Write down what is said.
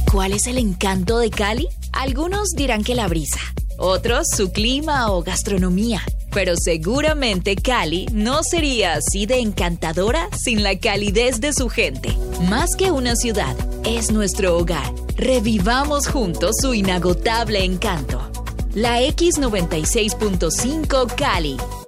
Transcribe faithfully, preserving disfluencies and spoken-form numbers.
¿Cuál es el encanto de Cali? Algunos dirán que la brisa, otros su clima o gastronomía. Pero seguramente Cali no sería así de encantadora sin la calidez de su gente. Más que una ciudad, es nuestro hogar. Revivamos juntos su inagotable encanto. La X noventa y seis punto cinco Cali,